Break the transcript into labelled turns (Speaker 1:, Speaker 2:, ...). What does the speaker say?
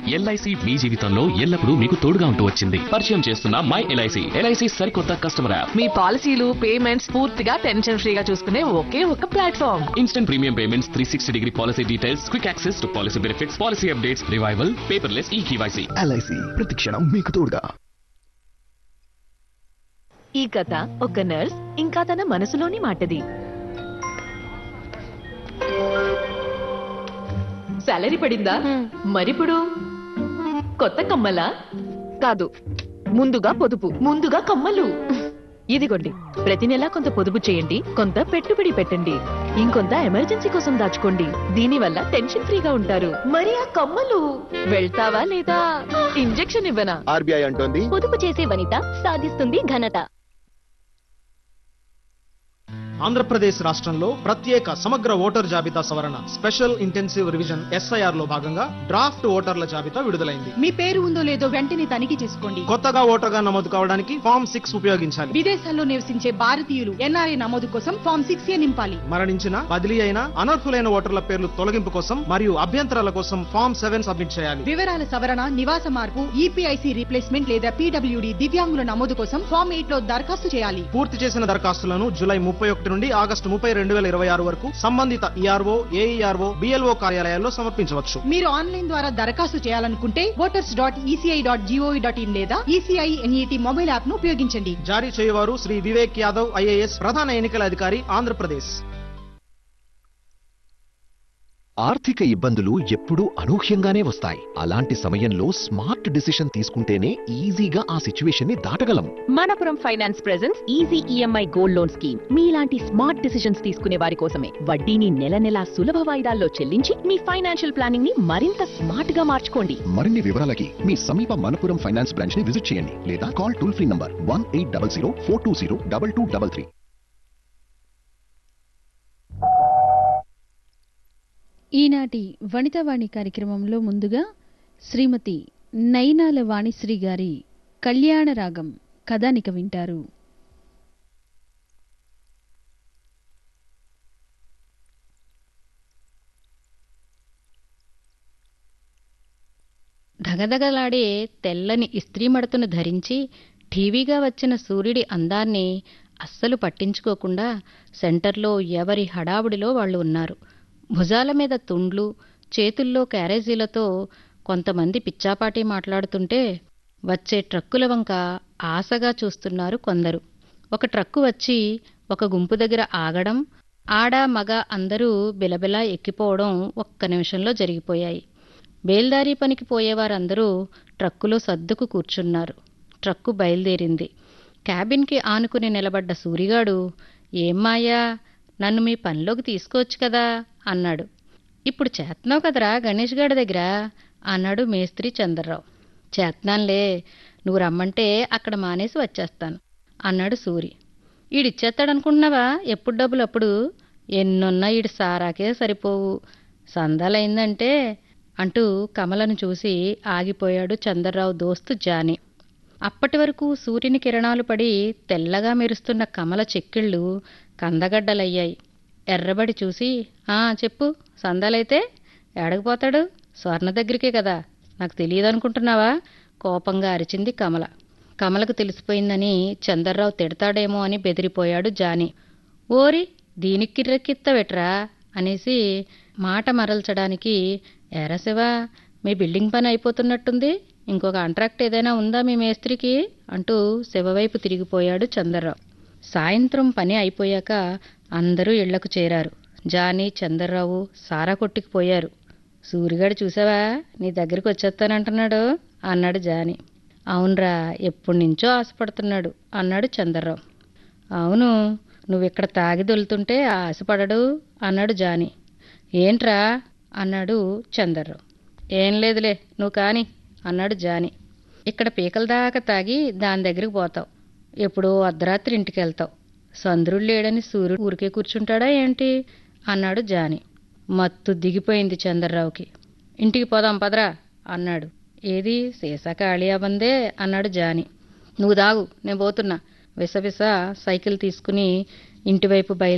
Speaker 1: LIC మీ జీవితంలో ఎల్లప్పుడూ మీకు తోడుగా ఉంటూ వచ్చింది. పరిచయం చేస్తున్న మై ఎల్ఐసి. ఎల్ఐసి సరికొత్త కస్టమర్ యాప్.
Speaker 2: మీ పాలసీలు పేమెంట్స్ పూర్తిగా టెన్షన్ ఫ్రీగా చూసుకునే ఒకే ఒక platform.
Speaker 1: Instant premium payments, 360-degree policy details, quick access to policy benefits, policy updates, revival, paperless eKYC.
Speaker 3: LIC ప్రతిక్షణం మీకు తోడుగా.
Speaker 2: ఈ కథ ఒక నర్స్ ఇంకా తన మనసులోని మాటది. సాలరీ పడిందా? మరిప్పుడు కొత్త కమ్మలా? కాదు, ముందుగా పొదుపు, ముందుగా కమ్మలు. ఇదిగోండి, ప్రతి నెల కొంత పొదుపు చేయండి, కొంత పెట్టుబడి పెట్టండి, ఇంకొంత ఎమర్జెన్సీ కోసం దాచుకోండి. దీనివల్ల టెన్షన్ ఫ్రీగా ఉంటారు. మరి ఆ కమ్మలు వెళ్తావా లేదా? ఇంజెక్షన్ ఇవ్వనా?
Speaker 3: ఆర్బీఐ అంటోంది,
Speaker 4: పొదుపు చేసే వనిత సాధిస్తుంది ఘనత.
Speaker 5: ఆంధ్రప్రదేశ్ రాష్ట్రంలో ప్రత్యేక సమగ్ర ఓటర్ జాబితా సవరణ స్పెషల్ ఇంటెన్సివ్ రివిజన్ SIR లో భాగంగా డ్రాఫ్ట్ ఓటర్ల జాబితా విడుదలైంది.
Speaker 6: మీ పేరు ఉందో లేదో వెంటనే తనిఖీ చేసుకోండి.
Speaker 5: కొత్తగా ఓటర్గా నమోదు కావడానికి ఫామ్ 6 ఉపయోగించాలి.
Speaker 6: విదేశాల్లో నివసించే భారతీయులు NRI నమోదు కోసం ఫామ్ 6A నింపాలి.
Speaker 5: మరణించిన, బదిలీ అయిన, అనర్హులైన ఓటర్ల పేర్లు తొలగింపు కోసం మరియు అభ్యంతరాల కోసం ఫామ్ 7 సబ్మిట్ చేయాలి.
Speaker 6: వివరాల సవరణ, నివాస మార్పు, EPIC రీప్లేస్మెంట్ లేదా PWD దివ్యాంగుల నమోదు కోసం ఫామ్ 8 లో దరఖాస్తు చేయాలి.
Speaker 5: పూర్తి చేసిన దరఖాస్తులను జూలై 31 నుండి ఆగస్టు 30, 2026 వరకు సంబంధిత ERO, AERO, BLO కార్యాలయాల్లో సమర్పించవచ్చు.
Speaker 6: మీరు ఆన్లైన్ ద్వారా దరఖాస్తు చేయాలనుకుంటే voters.eci.gov.in లేదా ECI NET మొబైల్ యాప్ ను ఉపయోగించండి.
Speaker 5: జారీ చేయవారు శ్రీ వివేక్ యాదవ్ IAS, ప్రధాన ఎన్నికల అధికారి, ఆంధ్రప్రదేశ్.
Speaker 3: ఆర్థిక ఇబ్బందులు ఎప్పుడూ అనూహ్యంగానే వస్తాయి. అలాంటి సమయంలో స్మార్ట్ డిసిషన్ తీసుకుంటేనే ఈజీగా ఆ సిచ్యువేషన్ ని దాటగలం.
Speaker 2: Manappuram finance presents easy EMI gold loan scheme. మీలాంటి స్మార్ట్ డిసిషన్స్ తీసుకునే వారి కోసమే. వడ్డీని నెల నెలా సులభ వాయిదాల్లో చెల్లించి మీ ఫైనాన్షియల్ ప్లానింగ్ ని మరింత స్మార్ట్ గా మార్చుకోండి.
Speaker 3: మరిన్ని వివరాలకి మీ సమీప మనపురం ఫైనాన్స్ బ్రాంచ్ ని విజిట్ చేయండి లేదా కాల్ టోల్ ఫ్రీ నంబర్ 1800 420 2233.
Speaker 7: ఈనాటి వనితావాణి కార్యక్రమంలో ముందుగా శ్రీమతి నైనాల వాణిశ్రీ గారి కళ్యాణ రాగం కథానిక వింటారు.
Speaker 8: ధగధగలాడే తెల్లని ఇస్త్రీ మడతను ధరించి టీవీగా వచ్చిన సూర్యుడి అందాన్ని అస్సలు పట్టించుకోకుండా సెంటర్లో ఎవరి హడావుడిలో వాళ్ళు ఉన్నారు. భుజాల మీద తుండ్లు, చేతుల్లో క్యారేజీలతో కొంతమంది పిచ్చాపాటి మాట్లాడుతుంటే వచ్చే ట్రక్కుల వంక ఆశగా చూస్తున్నారు కొందరు. ఒక ట్రక్కు వచ్చి ఒక గుంపు దగ్గర ఆగడం, ఆడ మగ అందరూ బిలబిలా ఎక్కిపోవడం ఒక్క నిమిషంలో జరిగిపోయాయి. బేల్దారీ పనికి పోయేవారందరూ ట్రక్కులో సర్దుకు కూర్చున్నారు. ట్రక్కు బయలుదేరింది. క్యాబిన్కి ఆనుకుని నిలబడ్డ సూరిగాడు, "ఏం మాయా, నన్ను మీ పనిలోకి తీసుకోవచ్చు కదా" అన్నాడు. "ఇప్పుడు చేస్తున్నావు కదరా గణేష్ గాడి దగ్గర" అన్నాడు మేస్త్రి చంద్రరావు. "చేస్తున్నానులే, నువ్వు రమ్మంటే అక్కడ మానేసి వచ్చేస్తాను" అన్నాడు సూరి. "ఈడిచ్చేస్తాడనుకుంటున్నావా? ఎప్పుడు డబ్బులు అప్పుడు, ఎన్నున్నా ఈడి సారాకే సరిపోవు, సందాలైందంటే" అంటూ కమలను చూసి ఆగిపోయాడు చంద్రరావు దోస్తు జానీ. అప్పటి వరకు సూర్యుని కిరణాలు పడి తెల్లగా మెరుస్తున్న కమల చెక్కిళ్ళు కందగడ్డలయ్యాయి. ఎర్రబడి చూసి, చెప్పు, సందాలైతే ఏడకపోతాడు? స్వర్ణ దగ్గరికే కదా, నాకు తెలియదనుకుంటున్నావా?" కోపంగా అరిచింది కమల. కమలకు తెలిసిపోయిందని చంద్రరావు తిడతాడేమో అని బెదిరిపోయాడు జానీ. "ఓరి, దీనికి కిర్రెక్కిత్తవెట్రా" అనేసి మాట మరల్చడానికి, "ఏరా శివా, మీ బిల్డింగ్ పని అయిపోతున్నట్టుంది, ఇంకొక కాంట్రాక్ట్ ఏదైనా ఉందా మీ మేస్త్రికి?" అంటూ శివవైపు తిరిగిపోయాడు చంద్రరావు. సాయంత్రం పని అయిపోయాక అందరూ ఇళ్లకు చేరారు. జానీ, చంద్రరావు సారా కొట్టుకు పోయారు. "సూరిగాడు చూసావా, నీ దగ్గరికి వచ్చేస్తానంటున్నాడు" అన్నాడు జానీ. "అవునరా, ఎప్పుడునుంచో ఆశపడుతున్నాడు" అన్నాడు చంద్రరావు. "అవును, నువ్విక్కడ తాగి దొలుతుంటే ఆశపడడు" అన్నాడు జానీ. "ఏంట్రా?" అన్నాడు చంద్రరావు. "ఏం లేదులే, నువ్వు కాని" అన్నాడు జానీ. "ఇక్కడ పీకల దాకా తాగి దాని దగ్గరికి పోతావు, ఎప్పుడో అర్ధరాత్రి ఇంటికి వెళ్తావు, సంద్రుడు లేడని సూర్యుడు ఊరికే కూర్చుంటాడా ఏంటి?" అన్నాడు జానీ. మత్తు దిగిపోయింది చంద్రరావుకి. "ఇంటికి పోదాం పదరా" అన్నాడు. "ఏది, సీసా ఖాళీ అవ్వందే" అన్నాడు జానీ. "నువ్వు దాగు, నేను పోతున్నా" విసవిస సైకిల్ తీసుకుని ఇంటివైపు బయలు